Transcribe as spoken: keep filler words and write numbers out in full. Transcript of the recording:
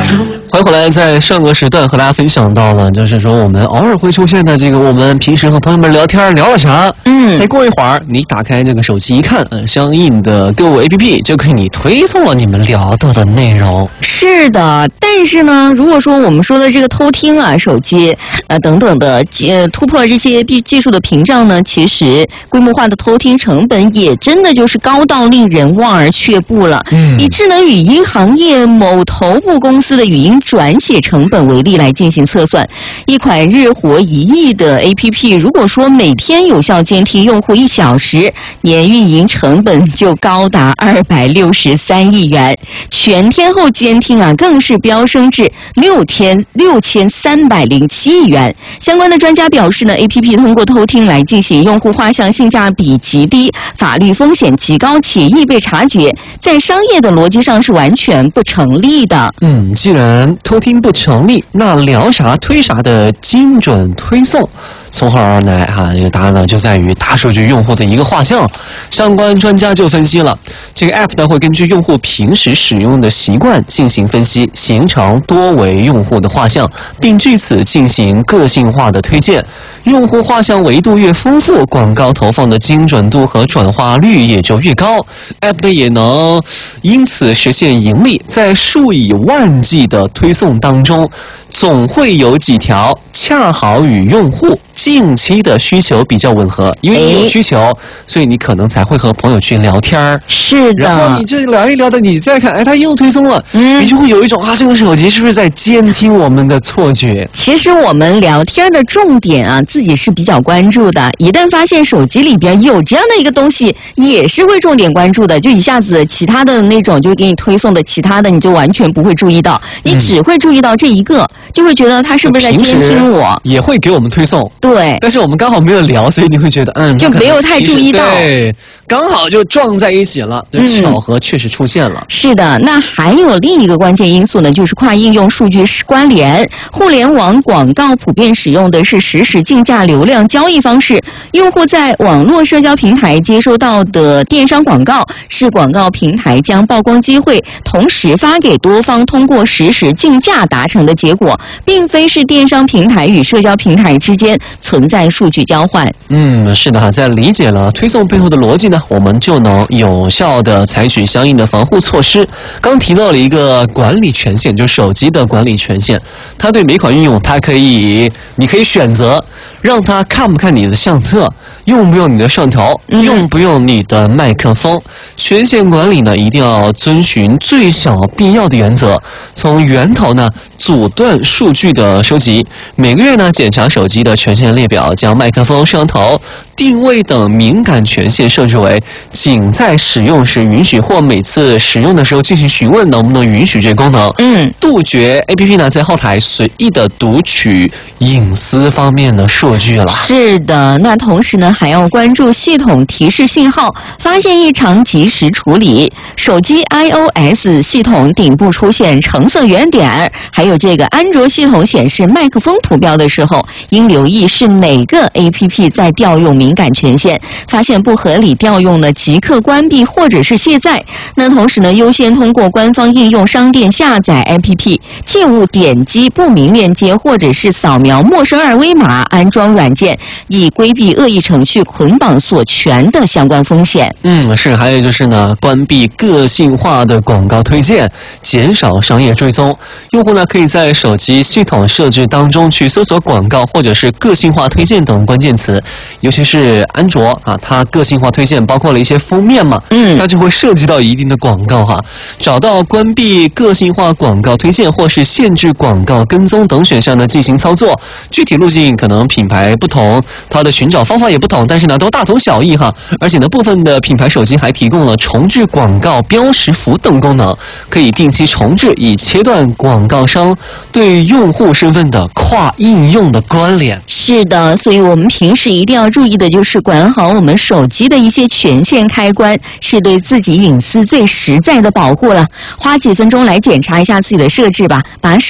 欢迎回来，在上个时段和大家分享到了，就是说我们偶尔会出现的这个，我们平时和朋友们聊天聊了啥？嗯，再过一会儿，你打开这个手机一看，呃，相应的购物 A P P 就给你推送了你们聊到的内容。 是的，但是呢，如果说我们说的这个偷听啊、手机呃等等的，呃，突破这些技术的屏障呢，其实规模化的偷听成本也真的就是高到令人望而却步了。嗯，以智能语音行业某头部公司的语音转写成本为例来进行测算，一款日活一亿的 A P P， 如果说每天有效监听用户一小时，年运营成本就高达二百六十三亿元，全天候监听啊更是飙升至六天六千三百零七亿元。相关的专家表示呢 ，A P P 通过偷听来进行用户画像，性价比极低，法律风险极高，且易被察觉，在商业的逻辑上是完全不成立的。 嗯，既然偷听不成立，那聊啥推啥的精准推送从何而来啊？这个答案呢就在于大数据用户的一个画像。相关专家就分析了，这个 App 呢会根据用户平时使用的习惯进行分析，形成多维用户的画像，并据此进行个性化的推荐。用户画像维度越丰富，广告投放的精准度和转化率也就越高， App 呢也能因此实现盈利。在数以万计的推送当中，总会有几条恰好与用户近期的需求比较吻合，因为你有需求，所以你可能才会和朋友去聊天儿。 是的， 然后你这聊一聊的，你再看，哎，他又推送了，嗯，你就会有一种啊，这个手机是不是在监听我们的错觉？ 其实我们聊天的重点啊，自己是比较关注的。一旦发现手机里边有这样的一个东西，也是会重点关注的。就一下子其他的那种就给你推送的，其他的你就完全不会注意到，你只会注意到这一个。嗯，就会觉得他是不是在监听我， 也会给我们推送， 对， 但是我们刚好没有聊，所以你会觉得嗯， 就没有太注意到， 对，刚好就撞在一起了，嗯，巧合确实出现了。 是的，那还有另一个关键因素呢，就是跨应用数据关联。互联网广告普遍使用的是实时竞价流量交易方式，用户在网络社交平台接收到的电商广告，是广告平台将曝光机会同时发给多方通过实时竞价达成的结果，并非是电商平台与社交平台之间存在数据交换。 嗯，是的哈，在理解了推送背后的逻辑呢，我们就能有效的采取相应的防护措施。刚提到了一个管理权限，就是手机的管理权限，它对每款应用，它可以，你可以选择让它看不看你的相册，用不用你的摄像头，用不用你的麦克风。权限管理呢，一定要遵循最小必要的原则，从源头呢阻断数据的收集。每个月呢检查手机的权限列表，将麦克风、摄像头、定位等敏感权限设置为仅在使用时允许，或每次使用的时候进行询问能不能允许这功能。嗯，杜绝 A P P 呢在后台随意的读取隐私方面的数据了。 是的，那同时呢还要关注系统提示信号，发现异常及时处理。手机 iOS 系统顶部出现橙色圆点，还有这个安卓系统显示麦克风图标的时候，应留意是哪个 A P P 在调用敏感权限，发现不合理调用呢，即刻关闭或者是卸载。那同时呢，优先通过官方应用商店下载 A P P， 切勿点击不明链接或者是扫描陌生二维码安装软件，以规避恶意程序捆绑锁权的相关风险。 嗯，是，还有就是呢，关闭个性化的广告推荐，减少商业追踪。用户呢可以在手机系统设置当中去搜索广告或者是个性化推荐等关键词，尤其是安卓啊，它个性化推荐包括了一些封面嘛，嗯，它就会涉及到一定的广告哈。找到关闭个性化广告推荐或是限制广告跟踪等选项呢进行操作，具体路径可能品牌不同，它的寻找方法也不同，但是呢都大同小异哈。而且呢部分的品牌手机还提供了重置广告标识符等功能，可以定期重置，以切断广告商对用户身份的跨应用的关联。 是的，所以我们平时一定要注意的就是管好我们手机的一些权限开关，是对自己隐私最实在的保护了。花几分钟来检查一下自己的设置吧，把